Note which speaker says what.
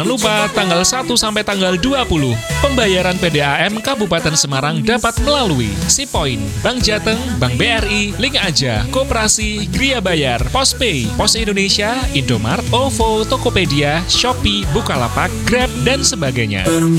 Speaker 1: Jangan lupa tanggal 1 sampai tanggal 20, pembayaran PDAM Kabupaten Semarang dapat melalui SIPoint, Bank Jateng, Bank BRI, Link Aja, Koperasi, Gria Bayar, Postpay, Pos Indonesia, Indomart, OVO, Tokopedia, Shopee, Bukalapak, Grab, dan sebagainya.